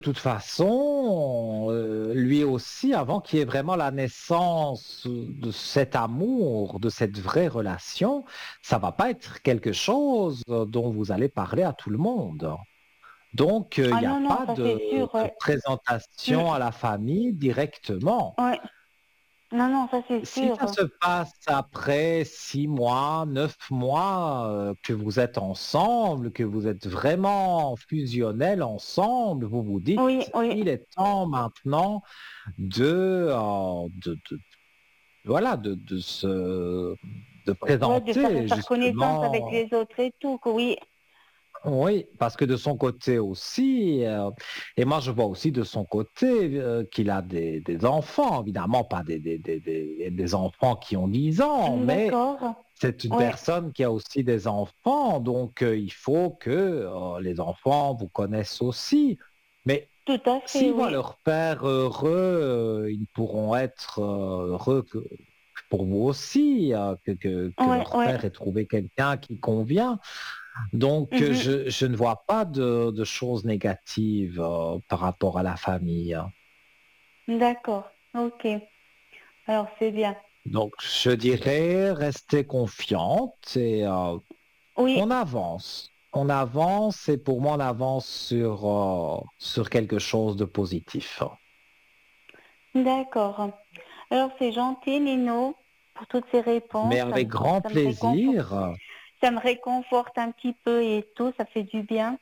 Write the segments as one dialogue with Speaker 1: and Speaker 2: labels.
Speaker 1: toute façon, lui aussi, avant qu'il y ait vraiment la naissance de cet amour, de cette vraie relation, ça va pas être quelque chose dont vous allez parler à tout le monde. Donc, il
Speaker 2: Ah
Speaker 1: n'y a
Speaker 2: non, non,
Speaker 1: pas
Speaker 2: ça c'est sûr,
Speaker 1: de
Speaker 2: ouais. Mm,
Speaker 1: présentation à la famille directement.
Speaker 2: ouais. Non, non, ça c'est
Speaker 1: Si ça
Speaker 2: sûr.
Speaker 1: se passe après 6 mois, 9 mois, que vous êtes ensemble, que vous êtes vraiment fusionnels ensemble, vous vous
Speaker 2: Oui,
Speaker 1: dites,
Speaker 2: oui.
Speaker 1: il est temps maintenant de voilà, de
Speaker 2: Ouais, de
Speaker 1: présenter
Speaker 2: faire connaissance avec
Speaker 1: justement.
Speaker 2: les autres et tout, que oui.
Speaker 1: Oui, parce que de son côté aussi, et moi je vois aussi de son côté qu'il a des enfants, évidemment pas des enfants qui ont 10 ans, mais
Speaker 2: D'accord.
Speaker 1: c'est une
Speaker 2: Ouais,
Speaker 1: personne qui a aussi des enfants, donc il faut que les enfants vous connaissent aussi. Mais
Speaker 2: tout à fait,
Speaker 1: s'ils voient
Speaker 2: oui.
Speaker 1: leur père heureux, ils pourront être heureux pour vous aussi, que
Speaker 2: Ouais,
Speaker 1: leur
Speaker 2: ouais.
Speaker 1: père ait trouvé quelqu'un qui convient. Donc,
Speaker 2: Mhm.
Speaker 1: je ne vois pas de choses négatives par rapport à la famille, hein.
Speaker 2: D'accord. Ok. Alors c'est bien.
Speaker 1: Donc, je dirais, restez confiante et
Speaker 2: Oui,
Speaker 1: on avance. On avance et pour moi, on avance sur quelque chose de positif.
Speaker 2: d'accord. Alors c'est gentil, Nino, pour toutes ces
Speaker 1: Mais
Speaker 2: réponses.
Speaker 1: avec grand
Speaker 2: Ça me réconforte,
Speaker 1: plaisir,
Speaker 2: ça me réconforte un petit peu et tout, ça fait du bien.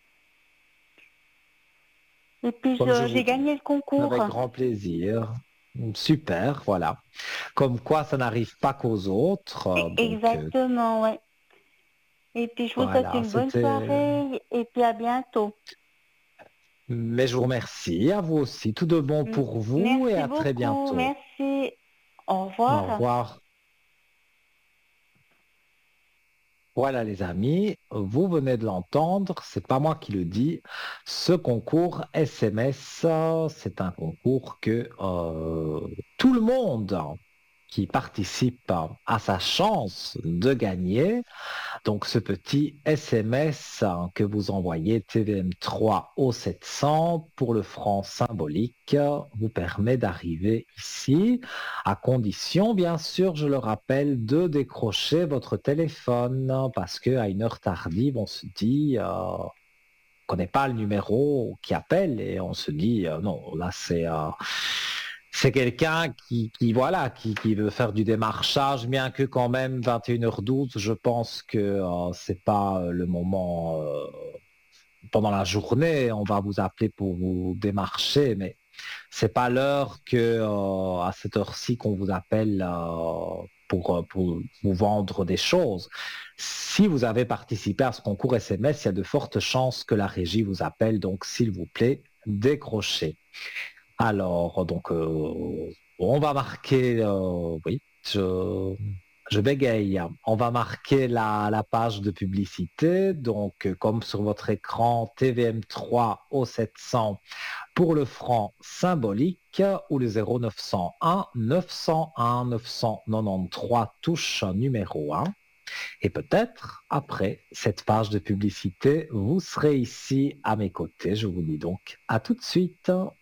Speaker 2: Et puis
Speaker 1: comme je vous
Speaker 2: j'ai
Speaker 1: dis,
Speaker 2: gagné le concours.
Speaker 1: avec grand plaisir. Super, voilà. Comme quoi, ça n'arrive pas qu'aux autres. Donc,
Speaker 2: Exactement, ouais. Et puis je vous souhaite
Speaker 1: voilà,
Speaker 2: une bonne
Speaker 1: c'était.
Speaker 2: soirée et puis à bientôt.
Speaker 1: Mais je vous remercie, à vous aussi. Tout de bon
Speaker 2: M-
Speaker 1: pour vous et
Speaker 2: Merci
Speaker 1: à très
Speaker 2: beaucoup,
Speaker 1: bientôt.
Speaker 2: merci. Au
Speaker 1: Au
Speaker 2: revoir.
Speaker 1: revoir. Voilà les amis, vous venez de l'entendre, c'est pas moi qui le dis. Ce concours SMS, c'est un concours que tout le monde qui participe a sa chance de gagner. Donc ce petit SMS que vous envoyez TVM3 au 700 pour le franc symbolique vous permet d'arriver ici, à condition bien sûr, je le rappelle, de décrocher votre téléphone parce qu'à une heure tardive, on se dit, on connaît pas le numéro qui appelle et on se dit, non, là c'est quelqu'un voilà, qui veut faire du démarchage, bien que quand même 21h12, je pense que c'est pas le moment pendant la journée, on va vous appeler pour vous démarcher, mais c'est pas l'heure que à cette heure-ci qu'on vous appelle pour vous vendre des choses. Si vous avez participé à ce concours SMS, il y a de fortes chances que la régie vous appelle, donc s'il vous plaît, décrochez. Alors, donc, on va marquer, oui, je bégaye. On va marquer la page de publicité. Donc, comme sur votre écran, TVM3 au 700 pour le franc symbolique ou le 0901 901 993 touche numéro 1. Et peut-être, après cette page de publicité, vous serez ici à mes côtés. Je vous dis donc à tout de suite.